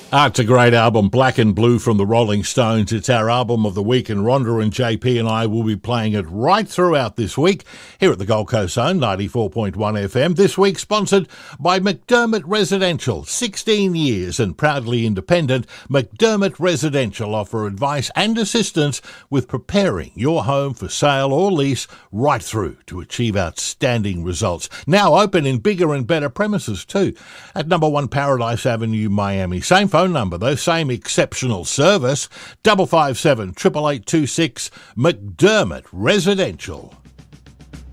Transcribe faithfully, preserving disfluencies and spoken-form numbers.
Ah, it's a great album, Black and Blue from the Rolling Stones. It's our album of the week, and Rhonda and J P and I will be playing it right throughout this week here at the Gold Coast Zone, ninety-four point one F M. This week sponsored by McDermott Residential. sixteen years and proudly independent, McDermott Residential offer advice and assistance with preparing your home for sale or lease right through to achieve outstanding results. Now open in bigger and better premises too at number one Paradise Avenue, Miami. Same phone number though, same exceptional service, double five seven, eight eight eight two six, McDermott Residential.